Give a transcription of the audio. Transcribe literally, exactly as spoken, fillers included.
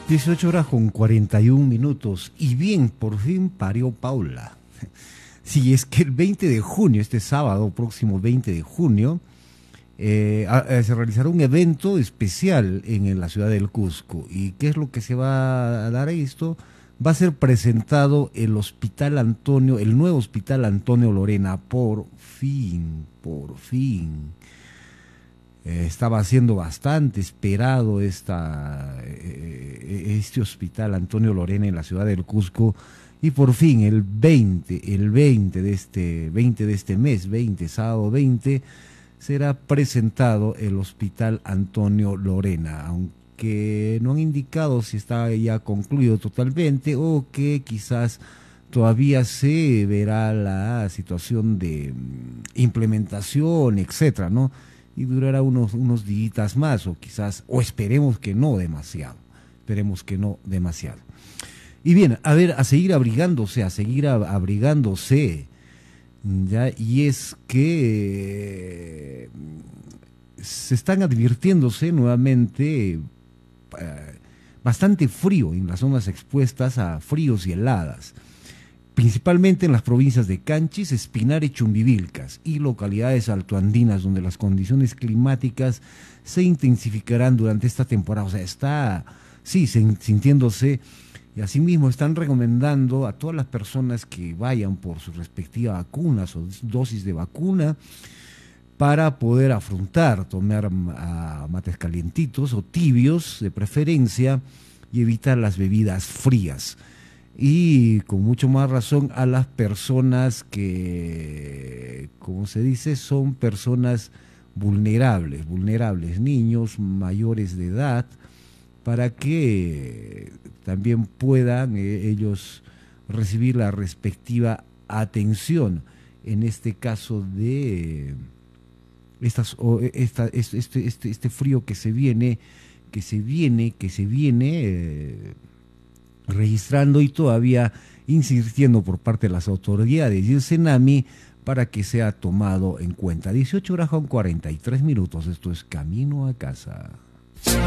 dieciocho horas con cuarenta y un minutos. Y bien, por fin parió Paula. Sí, es que el veinte de junio, este sábado, próximo veinte de junio, eh, a, a, se realizará un evento especial en la ciudad del Cusco. ¿Y qué es lo que se va a dar a esto? Va a ser presentado el Hospital Antonio, el nuevo Hospital Antonio Lorena, por fin, por fin. Eh, estaba siendo bastante esperado esta, eh, este Hospital Antonio Lorena en la ciudad del Cusco, y por fin el veinte, el veinte de este, veinte de este mes, veinte, sábado veinte, será presentado el Hospital Antonio Lorena, aunque no han indicado si está ya concluido totalmente o que quizás todavía se verá la situación de implementación, etcétera, ¿no? Y durará unos, unos días más, o quizás, o esperemos que no demasiado, esperemos que no demasiado. Y bien, a ver, a seguir abrigándose, a seguir abrigándose, ¿ya? Y es que eh, se están advirtiéndose nuevamente eh, bastante frío en las zonas expuestas a fríos y heladas, principalmente en las provincias de Canchis, Espinar y Chumbivilcas, y localidades altoandinas donde las condiciones climáticas se intensificarán durante esta temporada. O sea, está, sí, sintiéndose, y asimismo están recomendando a todas las personas que vayan por sus respectivas vacunas o dosis de vacuna para poder afrontar, tomar uh, mates calientitos o tibios de preferencia y evitar las bebidas frías. Y con mucho más razón a las personas que, como se dice, son personas vulnerables, vulnerables, niños mayores de edad, para que también puedan eh, ellos recibir la respectiva atención, en este caso de estas, esta, este, este, este frío que se viene, que se viene, que se viene... Eh, registrando y todavía insistiendo por parte de las autoridades y el Senami para que sea tomado en cuenta. dieciocho horas con cuarenta y tres minutos, esto es Camino a Casa.